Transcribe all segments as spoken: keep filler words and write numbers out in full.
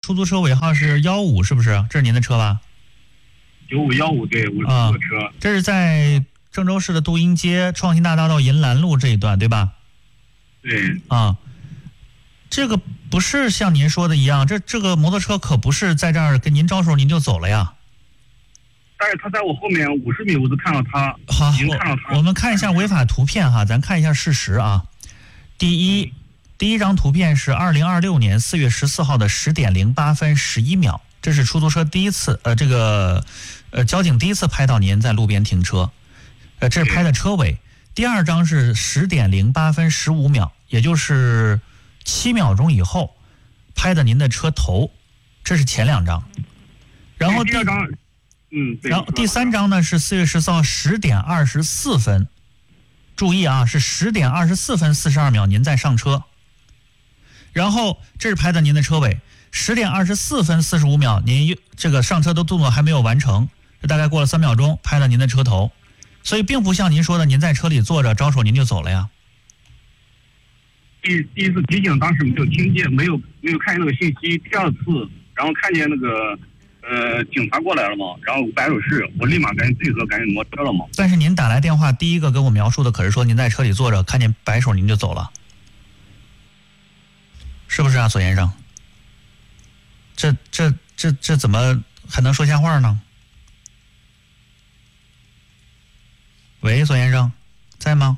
出租车尾号是幺五，是不是？这是您的车吧？ 九五幺五，对，我啊， 的车。 这是在郑州市的杜英街创新大道到银兰路这一段，对吧？ 对。 啊，这个不是像您说的一样，这这个摩托车可不是在这儿跟您招手您就走了呀。 但是他在我后面五十米，我都看到他。 好， 已经看到他。 我, 我们看一下违法图片哈，咱看一下事实啊。第一，第一张图片是二零二六年四月十四号的十点零八分十一秒，这是出租车第一次，呃，这个，呃，交警第一次拍到您在路边停车，呃，这是拍的车尾。第二张是十点零八分十五秒，也就是七秒钟以后拍的您的车头，这是前两张。然后第二张。嗯， 然后第三张呢是四月十四号十点二十四分，注意啊，是十点二十四分四十二秒，您在上车。然后这是拍的您的车尾，十点二十四分四十五秒，您这个上车的动作还没有完成，这大概过了三秒钟，拍了您的车头，所以并不像您说的，您在车里坐着招手您就走了呀。 第第一次提醒当时没有听见，没有没有看见那个信息，第二次然后看见那个。呃，警察过来了嘛，然后摆手势，我立马赶紧配合，赶紧挪车了嘛。 但是您打来电话，第一个跟我描述的可是说您在车里坐着，看见摆手您就走了，是不是啊，索先生？这这这这怎么还能说瞎话呢？喂，索先生，在吗？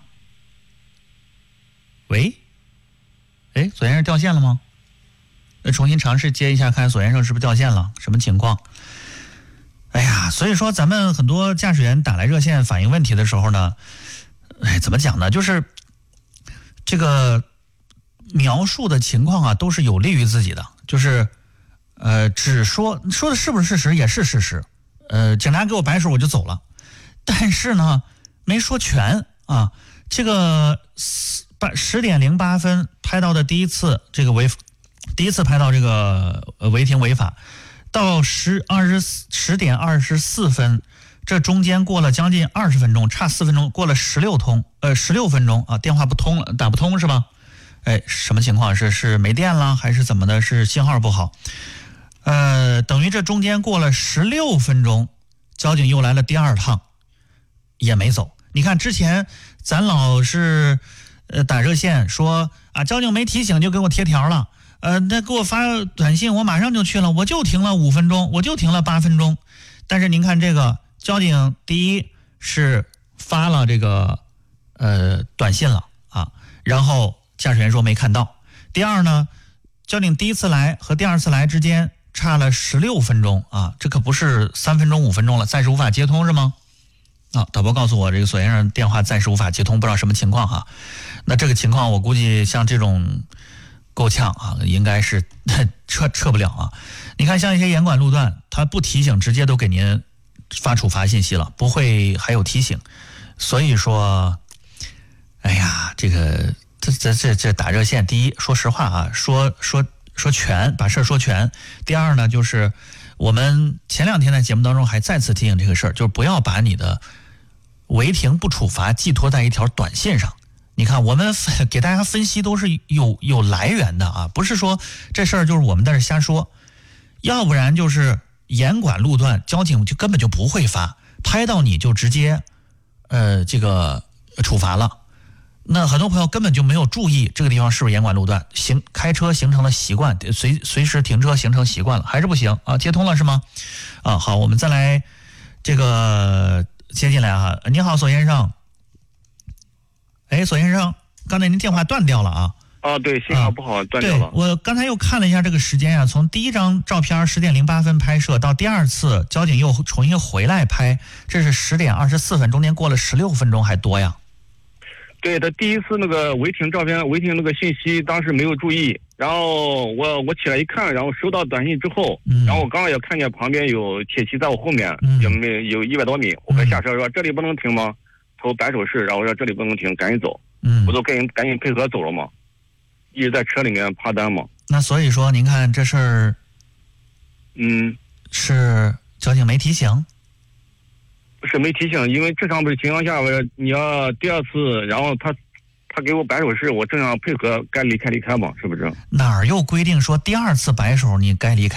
喂，哎，索先生掉线了吗？那重新尝试接一下，看索先生是不是掉线了，什么情况？哎呀，所以说咱们很多驾驶员打来热线反映问题的时候呢，哎，怎么讲呢？就是这个描述的情况啊，都是有利于自己的，就是呃，只说说的是不是事实也是事实，呃，警察给我摆手我就走了，但是呢，没说全啊。这个八十点零八分拍到的第一次这个违。第一次拍到这个呃违停违法，到十二十十点二十四分，这中间过了将近二十分钟，差四分钟，过了十六通呃十六分钟啊，电话不通了，打不通是吧？哎，什么情况？是是没电了还是怎么的？是信号不好？呃，等于这中间过了十六分钟，交警又来了第二趟，也没走。你看之前咱老是呃打热线说啊，交警没提醒就给我贴条了。呃，那给我发短信，我马上就去了，我就停了五分钟，我就停了八分钟。但是您看这个交警，第一是发了这个呃短信了啊，然后驾驶员说没看到。第二呢，交警第一次来和第二次来之间差了十六分钟啊，这可不是三分钟五分钟了，暂时无法接通是吗？啊，导播告诉我这个索先生电话暂时无法接通，不知道什么情况哈。那这个情况我估计像这种。够呛啊，应该是撤撤不了啊！你看，像一些严管路段，他不提醒，直接都给您发处罚信息了，不会还有提醒。所以说，哎呀，这个这这这这打热线，第一，说实话啊，说说说全，把事儿说全。第二呢，就是我们前两天在节目当中还再次提醒这个事儿，就是不要把你的违停不处罚寄托在一条短信上。你看，我们给大家分析都是有有来源的啊，不是说这事儿就是我们在这瞎说，要不然就是严管路段，交警就根本就不会发，拍到你就直接呃这个处罚了。那很多朋友根本就没有注意这个地方是不是严管路段，行开车形成了习惯，随随时停车形成习惯了，还是不行啊？接通了是吗？啊，好，我们再来这个接进来啊。你好，索先生。哎，索先生，刚才您电话断掉了啊？ 啊，对，信号不好，断掉了。 我刚才又看了一下这个时间啊，从第一张照片十点零八分拍摄到第二次交警又重新回来拍，这是十点二十四分，中间过了十六分钟还多呀。 对，他第一次那个违停照片、违停那个信息，当时没有注意，然后我我起来一看，然后收到短信之后，嗯、然后我刚刚也看见旁边有铁骑在我后面，嗯、也没有一百多米，我快下车说、嗯、这里不能停吗？我摆手势，然后我说这里不能停，赶紧走。嗯，我都赶紧赶紧配合走了嘛，一直在车里面趴单嘛。 那所以说，您看这事儿， 嗯， 是交警没提醒？ 不是没提醒，因为正常不是情况下，你要第二次，然后他他给我摆手势，我正常配合该离开离开嘛，是不是？ 哪儿又规定说第二次摆手你该离开？